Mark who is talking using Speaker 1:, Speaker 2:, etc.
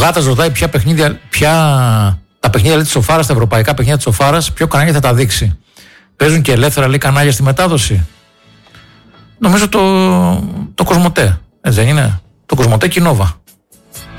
Speaker 1: Γάτας ρωτάει τα παιχνίδια της Οφάρας, τα ευρωπαϊκά παιχνίδια της Οφάρας, ποιο κανάλι θα τα δείξει. Παίζουν και ελεύθερα λέει κανάλια στη μετάδοση. Νομίζω το Κοσμοτέ, έτσι δεν είναι? Το Κοσμοτέ και η Νόβα.